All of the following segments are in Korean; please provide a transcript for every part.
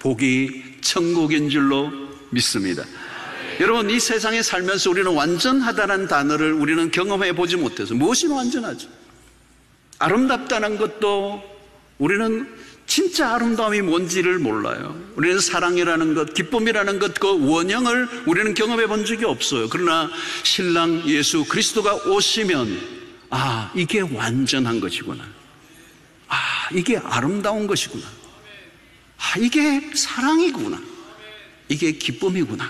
복이 천국인 줄로 믿습니다. 여러분, 이 세상에 살면서 우리는 완전하다는 단어를 우리는 경험해 보지 못해서 무엇이 완전하죠? 아름답다는 것도 우리는 진짜 아름다움이 뭔지를 몰라요. 우리는 사랑이라는 것, 기쁨이라는 것, 그 원형을 우리는 경험해 본 적이 없어요. 그러나 신랑 예수 그리스도가 오시면 이게 완전한 것이구나. 이게 아름다운 것이구나. 이게 사랑이구나. 이게 기쁨이구나.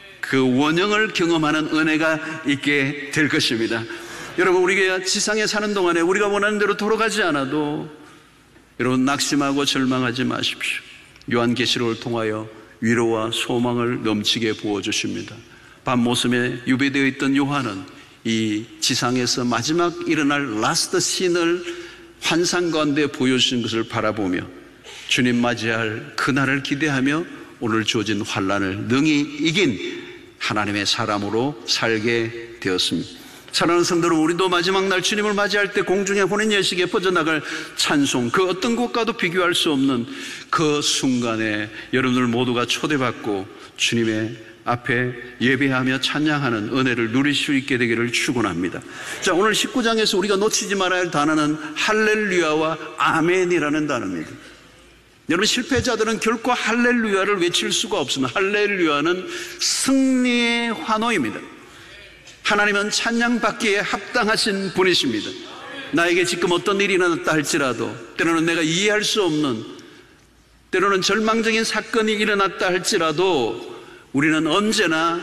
그 원형을 경험하는 은혜가 있게 될 것입니다. 여러분, 우리가 지상에 사는 동안에 우리가 원하는 대로 돌아가지 않아도 여러분 낙심하고 절망하지 마십시오. 요한계시록을 통하여 위로와 소망을 넘치게 부어주십니다. 밤모섬에 유배되어 있던 요한은 이 지상에서 마지막 일어날 라스트 씬을 환상 가운데 보여주신 것을 바라보며 주님 맞이할 그날을 기대하며 오늘 주어진 환난을 능히 이긴 하나님의 사람으로 살게 되었습니다. 사랑하는 성도 여러분, 우리도 마지막 날 주님을 맞이할 때 공중의 혼인 예식에 퍼져나갈 찬송, 그 어떤 것과도 비교할 수 없는 그 순간에 여러분들 모두가 초대받고 주님의 앞에 예배하며 찬양하는 은혜를 누릴 수 있게 되기를 축원합니다. 자, 오늘 19장에서 우리가 놓치지 말아야 할 단어는 할렐루야와 아멘이라는 단어입니다. 여러분, 실패자들은 결코 할렐루야를 외칠 수가 없습니다. 할렐루야는 승리의 환호입니다. 하나님은 찬양받기에 합당하신 분이십니다. 나에게 지금 어떤 일이 일어났다 할지라도, 때로는 내가 이해할 수 없는, 때로는 절망적인 사건이 일어났다 할지라도 우리는 언제나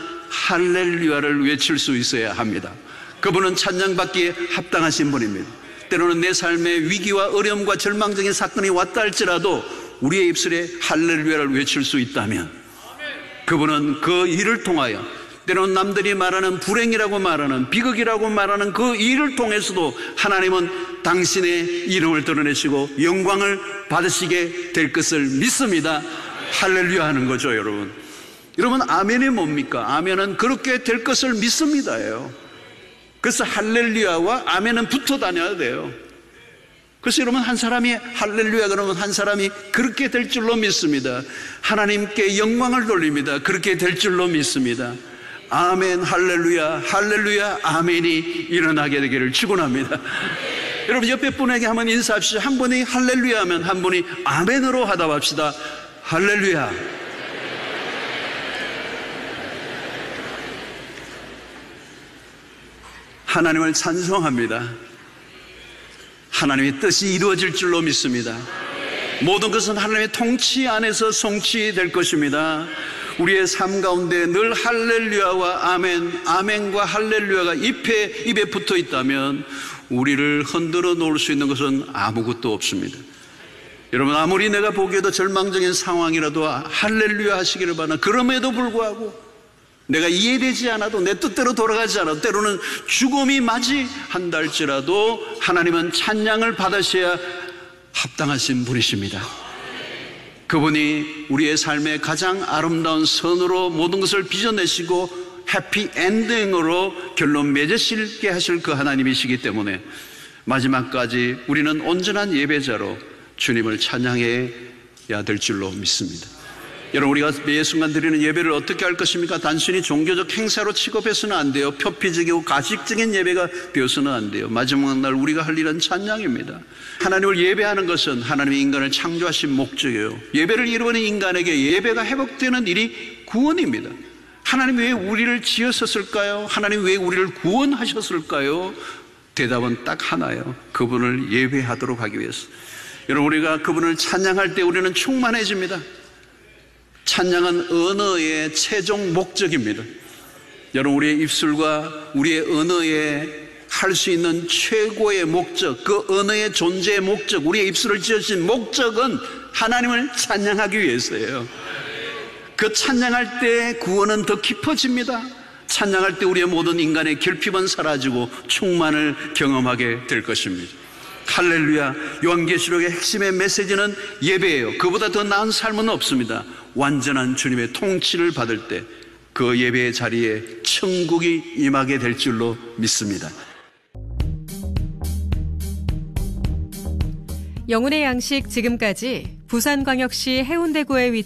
할렐루야를 외칠 수 있어야 합니다. 그분은 찬양받기에 합당하신 분입니다. 때로는 내 삶의 위기와 어려움과 절망적인 사건이 왔다 할지라도 우리의 입술에 할렐루야를 외칠 수 있다면 그분은 그 일을 통하여, 때로는 남들이 말하는 불행이라고 말하는, 비극이라고 말하는 그 일을 통해서도 하나님은 당신의 이름을 드러내시고 영광을 받으시게 될 것을 믿습니다. 할렐루야 하는 거죠, 여러분. 여러분, 아멘이 뭡니까? 아멘은 그렇게 될 것을 믿습니다예요. 그래서 할렐루야와 아멘은 붙어 다녀야 돼요. 그래서 여러분, 한 사람이 할렐루야 그러면 한 사람이 그렇게 될 줄로 믿습니다. 하나님께 영광을 돌립니다. 그렇게 될 줄로 믿습니다. 아멘, 할렐루야, 할렐루야, 아멘이 일어나게 되기를 축원합니다. 여러분, 옆에 분에게 한번 인사합시다. 한 분이 할렐루야 하면 한 분이 아멘으로 하다 봅시다. 할렐루야. 하나님을 찬송합니다. 하나님의 뜻이 이루어질 줄로 믿습니다. 모든 것은 하나님의 통치 안에서 성취될 것입니다. 우리의 삶 가운데 늘 할렐루야와 아멘, 아멘과 할렐루야가 입에 붙어 있다면 우리를 흔들어 놓을 수 있는 것은 아무것도 없습니다. 여러분, 아무리 내가 보기에도 절망적인 상황이라도 할렐루야 하시기를 바라나, 그럼에도 불구하고 내가 이해되지 않아도, 내 뜻대로 돌아가지 않아도, 때로는 죽음이 맞이한다 할지라도 하나님은 찬양을 받으셔야 합당하신 분이십니다. 그분이 우리의 삶의 가장 아름다운 선으로 모든 것을 빚어내시고 해피 엔딩으로 결론 맺으시게 하실 그 하나님이시기 때문에 마지막까지 우리는 온전한 예배자로 주님을 찬양해야 될 줄로 믿습니다. 여러분, 우리가 매 순간 드리는 예배를 어떻게 할 것입니까? 단순히 종교적 행사로 취급해서는 안 돼요. 표피적이고 가식적인 예배가 되어서는 안 돼요. 마지막 날 우리가 할 일은 찬양입니다. 하나님을 예배하는 것은 하나님이 인간을 창조하신 목적이에요. 예배를 잃어버린 인간에게 예배가 회복되는 일이 구원입니다. 하나님 왜 우리를 지으셨을까요? 하나님 왜 우리를 구원하셨을까요? 대답은 딱 하나예요. 그분을 예배하도록 하기 위해서. 여러분, 우리가 그분을 찬양할 때 우리는 충만해집니다. 찬양은 언어의 최종 목적입니다. 여러분, 우리의 입술과 우리의 언어에 할 수 있는 최고의 목적, 그 언어의 존재의 목적, 우리의 입술을 지으신 목적은 하나님을 찬양하기 위해서예요. 그 찬양할 때 구원은 더 깊어집니다. 찬양할 때 우리의 모든 인간의 결핍은 사라지고 충만을 경험하게 될 것입니다. 할렐루야. 요한계시록의 핵심의 메시지는 예배예요. 그보다 더 나은 삶은 없습니다. 완전한 주님의 통치를 받을 때 그 예배의 자리에 천국이 임하게 될 줄로 믿습니다. 영혼의 양식, 지금까지 부산광역시 해운대구에 위치한